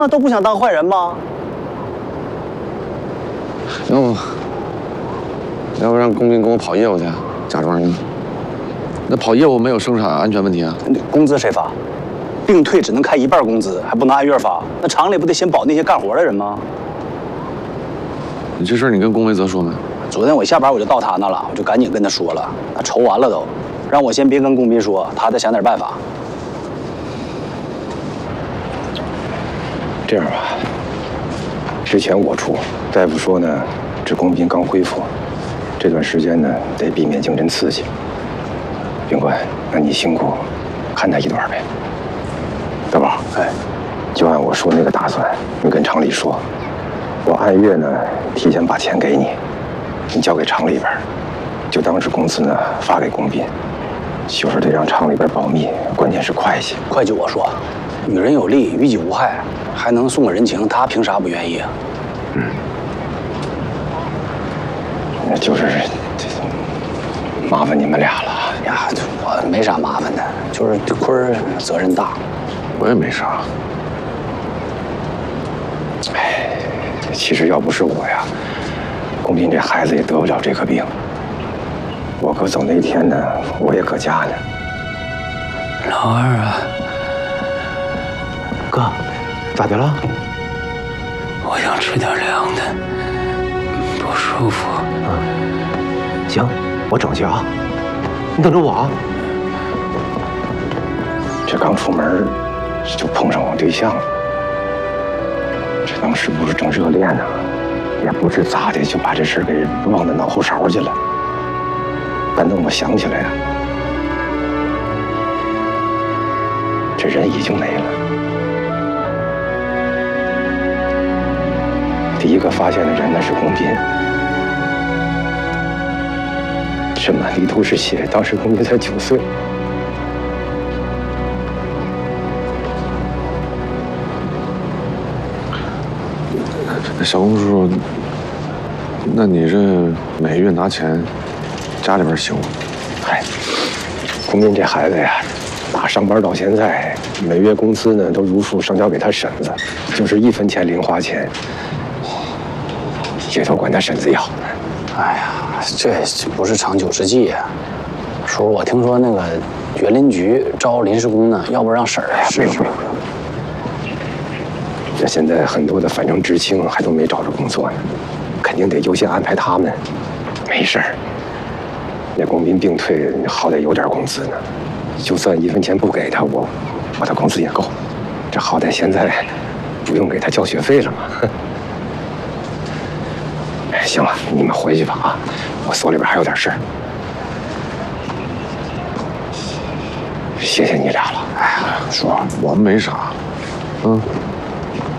那都不想当坏人吗？ 要不让工兵跟我跑业务去，假装呢？那跑业务没有生产安全问题啊？ 工资谁发？病退只能开1半工资，还不能按月发？那厂里不得先保那些干活的人吗？ 你这事儿你跟龚维泽说没？ 昨天我下班我就到他那了，我就赶紧跟他说了，那筹完了都，让我先别跟龚斌说，他再想点办法。 这样吧，之前我出，大夫说呢，这龚斌刚恢复，这段时间呢得避免竞争刺激。兵官，那你辛苦看他一段呗。大宝， 哎， 就按我说那个打算，你跟厂里说，我按月呢提前把钱给你，你交给厂里边，就当是工资呢发给龚斌，就是得让厂里边保密，关键是会计。 会计我说，与人有利，于己无害，还能送个人情，他凭啥不愿意啊？ 那就是麻烦你们俩了。 呀，我没啥麻烦的，就是这坤儿责任大。 我也没啥。 哎，其实要不是我呀，龚斌这孩子也得不了这个病。我哥走那天呢，我也搁家呢。 老二啊， 哥，咋的了？ 我想吃点凉的，不舒服。 行，我整去啊，你等着我啊。 这刚出门就碰上我对象了，这当时不是正热恋呢，也不知咋的就把这事给忘到脑后勺去了。但等我想起来呀，这人已经没了。第一个发现的人那是龚斌，这满地都是血，当时龚斌才9岁。 小龚叔叔，那你这每月拿钱，家里边行吗？ 嗨，龚斌这孩子呀，打上班到现在，每月工资呢都如数上交给他婶子，就是1分钱零花钱，也都管他婶子要。 哎呀，这不是长久之计呀。叔，我听说那个园林局招临时工呢，要不让婶儿试试。 这现在很多的反正知青还都没找着工作呢，肯定得优先安排他们。没事儿，那龚斌病退，好歹有点工资呢。就算1分钱不给他，我的工资也够。这好歹现在不用给他交学费了嘛。哎，行了，你们回去吧啊，我所里边还有点事儿。谢谢你俩了。 哎呀，叔， 我们没啥，